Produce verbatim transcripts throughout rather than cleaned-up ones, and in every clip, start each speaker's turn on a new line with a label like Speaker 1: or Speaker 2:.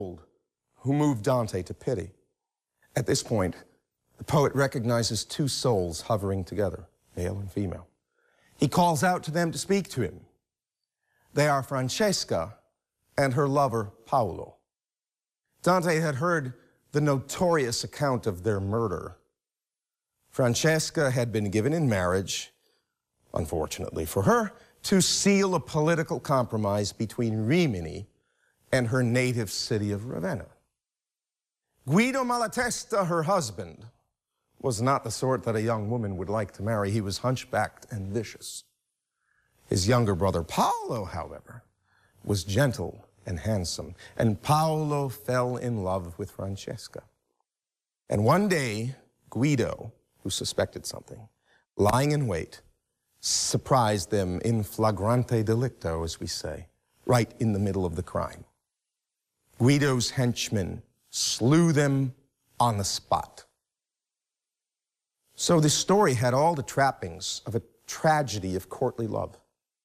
Speaker 1: who moved Dante to pity. At this point, the poet recognizes two souls hovering together, male and female. He calls out to them to speak to him. They are Francesca and her lover, Paolo. Dante had heard the notorious account of their murder. Francesca had been given in marriage, unfortunately for her, to seal a political compromise between Rimini and her native city of Ravenna. Guido Malatesta, her husband, was not the sort that a young woman would like to marry. He was hunchbacked and vicious. His younger brother, Paolo, however, was gentle and handsome, and Paolo fell in love with Francesca. And one day, Guido, who suspected something, lying in wait, surprised them in flagrante delicto, as we say, right in the middle of the crime. Guido's henchmen slew them on the spot. So this story had all the trappings of a tragedy of courtly love.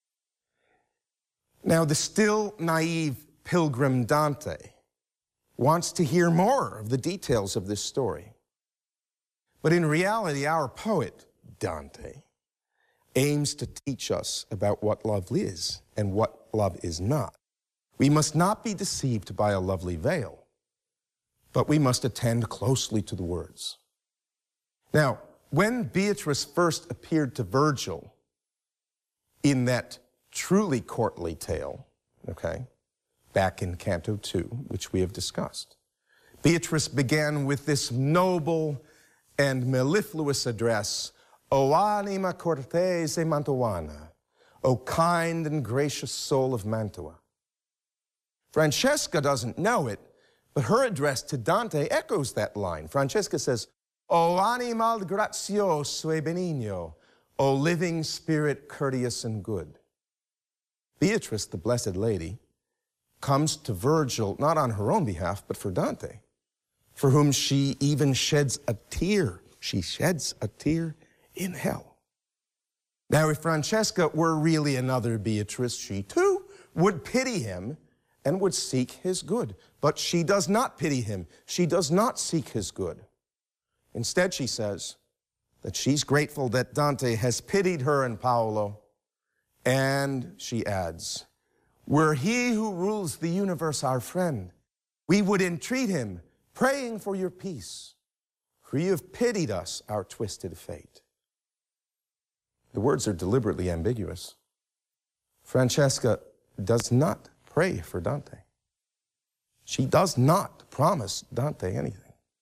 Speaker 1: Now, the still naive pilgrim Dante wants to hear more of the details of this story. But in reality, our poet, Dante, aims to teach us about what love is and what love is not. We must not be deceived by a lovely veil, but we must attend closely to the words. Now, when Beatrice first appeared to Virgil in that truly courtly tale, okay, back in Canto two, which we have discussed, Beatrice began with this noble and mellifluous address, O anima cortese mantuana, O kind and gracious soul of Mantua. Francesca doesn't know it, but her address to Dante echoes that line. Francesca says, O animal grazioso e benigno, O living spirit courteous and good. Beatrice, the Blessed Lady, comes to Virgil not on her own behalf, but for Dante, for whom she even sheds a tear. She sheds a tear in hell. Now, if Francesca were really another Beatrice, she too would pity him and would seek his good. But she does not pity him. She does not seek his good. Instead, she says that she's grateful that Dante has pitied her and Paolo. And she adds, were he who rules the universe our friend, we would entreat him, praying for your peace, for you have pitied us, our twisted fate. The words are deliberately ambiguous. Francesca does not pray for Dante. She does not promise Dante anything.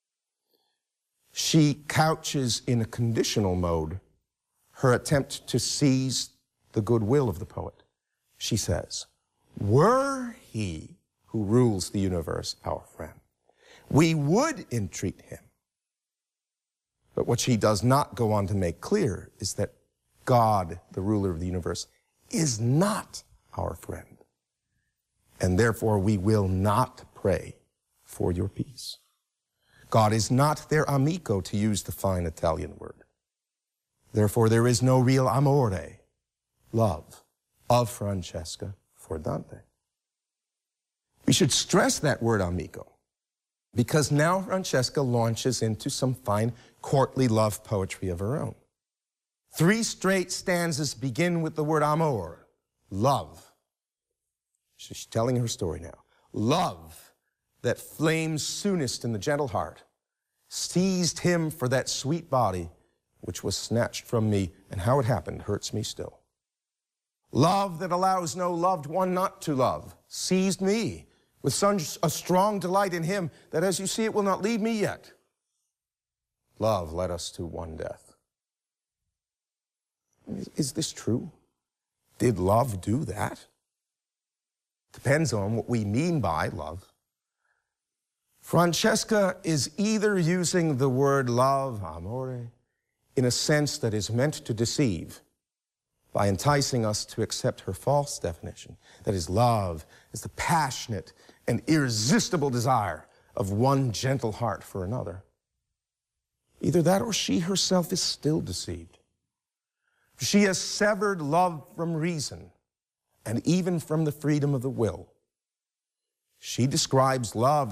Speaker 1: She couches in a conditional mode her attempt to seize the goodwill of the poet. She says, were he who rules the universe our friend, we would entreat him. But what she does not go on to make clear is that God, the ruler of the universe, is not our friend. And therefore we will not pray for your peace. God is not their amico, to use the fine Italian word. Therefore there is no real amore, love, of Francesca for Dante. We should stress that word amico, because now Francesca launches into some fine courtly love poetry of her own. Three straight stanzas begin with the word amor, love. She's telling her story now. Love that flames soonest in the gentle heart seized him for that sweet body which was snatched from me, and how it happened hurts me still. Love that allows no loved one not to love seized me with such a strong delight in him that, as you see, it will not leave me yet. Love led us to one death. Is this true? Did love do that? Depends on what we mean by love. Francesca is either using the word love, amore, in a sense that is meant to deceive by enticing us to accept her false definition, that is, love is the passionate and irresistible desire of one gentle heart for another. Either that or she herself is still deceived. She has severed love from reason and even from the freedom of the will. She describes love